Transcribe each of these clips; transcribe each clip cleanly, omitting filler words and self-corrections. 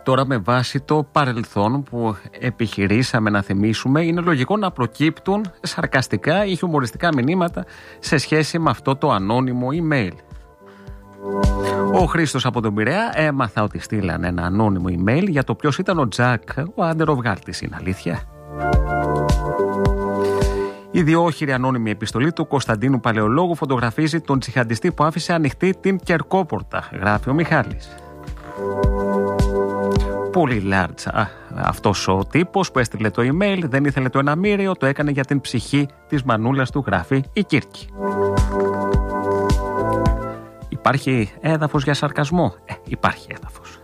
Τώρα, με βάση το παρελθόν που επιχειρήσαμε να θυμίσουμε, είναι λογικό να προκύπτουν σαρκαστικά ή χιουμοριστικά μηνύματα σε σχέση με αυτό το ανώνυμο email. Ο Χρήστος από τον Πειραιά: έμαθα ότι στείλαν ένα ανώνυμο email για το ποιος ήταν ο Τζακ, ο άντεροβγάρτης. Είναι αλήθεια? Η διόχειρη ανώνυμη επιστολή του Κωνσταντίνου Παλαιολόγου φωτογραφίζει τον τσιχαντιστή που άφησε ανοιχτή την Κερκόπορτα, γράφει ο Μιχάλης. Πολύ large αυτός ο τύπος που έστειλε το email, δεν ήθελε το εναμήριο, το έκανε για την ψυχή της μανούλας του, γράφει η Κύρκη. Υπάρχει έδαφος για σαρκασμό? Υπάρχει έδαφος.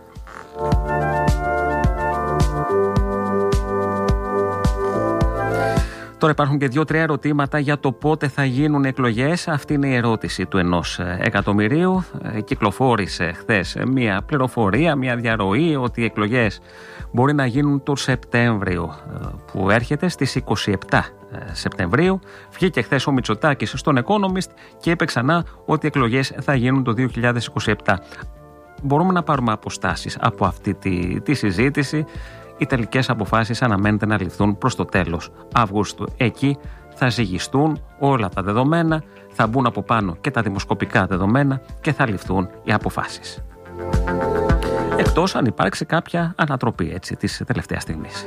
Τώρα υπάρχουν και 2-3 ερωτήματα για το πότε θα γίνουν εκλογές. Αυτή είναι η ερώτηση του 1 εκατομμυρίου. Κυκλοφόρησε χθες μια πληροφορία, μια διαρροή ότι οι εκλογές μπορεί να γίνουν το Σεπτέμβριο που έρχεται, στις 27 Σεπτεμβρίου. Βγήκε χθες ο Μητσοτάκης στον Economist και είπε ξανά ότι οι εκλογές θα γίνουν το 2027. Μπορούμε να πάρουμε αποστάσεις από αυτή τη συζήτηση. Οι τελικές αποφάσεις αναμένεται να ληφθούν προς το τέλος Αυγούστου. Εκεί θα ζυγιστούν όλα τα δεδομένα, θα μπουν από πάνω και τα δημοσκοπικά δεδομένα και θα ληφθούν οι αποφάσεις. Εκτός αν υπάρξει κάποια ανατροπή, έτσι, της τελευταίας στιγμής.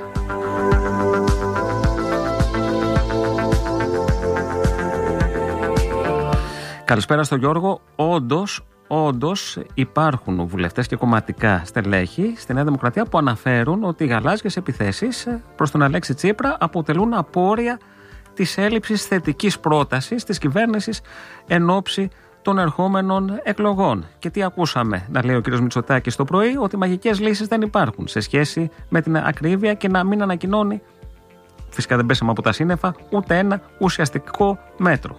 Καλησπέρα στο Γιώργο. Όντως υπάρχουν βουλευτές και κομματικά στελέχη στη Νέα Δημοκρατία που αναφέρουν ότι οι γαλάζιες επιθέσεις προς τον Αλέξη Τσίπρα αποτελούν απόρρια της έλλειψης θετικής πρότασης της κυβέρνησης εν ώψη των ερχόμενων εκλογών. Και τι ακούσαμε να λέει ο κ. Μητσοτάκης το πρωί? Ότι μαγικές λύσεις δεν υπάρχουν σε σχέση με την ακρίβεια και να μην ανακοινώνει, φυσικά δεν πέσαμε από τα σύννεφα, ούτε ένα ουσιαστικό μέτρο.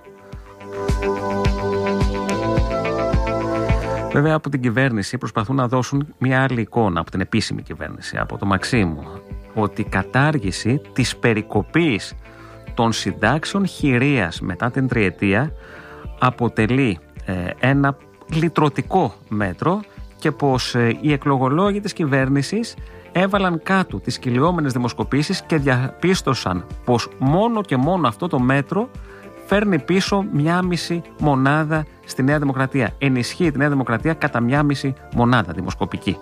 Βέβαια, από την κυβέρνηση προσπαθούν να δώσουν μια άλλη εικόνα, από την επίσημη κυβέρνηση, από το Μαξίμου, ότι η κατάργηση της περικοπής των συντάξεων χειρίας μετά την τριετία αποτελεί ένα λυτρωτικό μέτρο και πως οι εκλογολόγοι της κυβέρνησης έβαλαν κάτω τις κυλιόμενες δημοσκοπήσεις και διαπίστωσαν πως μόνο και μόνο αυτό το μέτρο φέρνει πίσω 1,5 μονάδα στη Νέα Δημοκρατία. Ενισχύει τη Νέα Δημοκρατία κατά 1,5 μονάδα δημοσκοπική.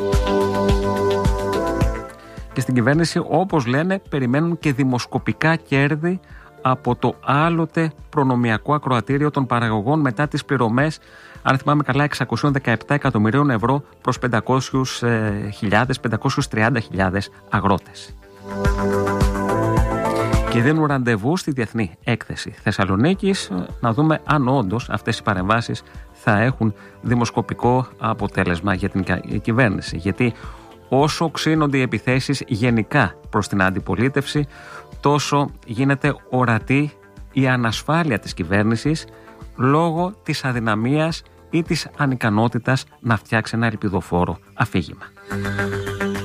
Και στην κυβέρνηση, όπως λένε, περιμένουν και δημοσκοπικά κέρδη από το άλλοτε προνομιακό ακροατήριο των παραγωγών μετά τις πληρωμές, αν θυμάμαι καλά, 617 εκατομμυρίων ευρώ προς 530.000 αγρότες. Και δίνουν ραντεβού στη Διεθνή Έκθεση Θεσσαλονίκης να δούμε αν όντως αυτές οι παρεμβάσεις θα έχουν δημοσκοπικό αποτέλεσμα για την κυβέρνηση. Γιατί όσο ξύνονται οι επιθέσεις γενικά προς την αντιπολίτευση, τόσο γίνεται ορατή η ανασφάλεια της κυβέρνησης λόγω της αδυναμίας ή της ανικανότητας να φτιάξει ένα ελπιδοφόρο αφήγημα.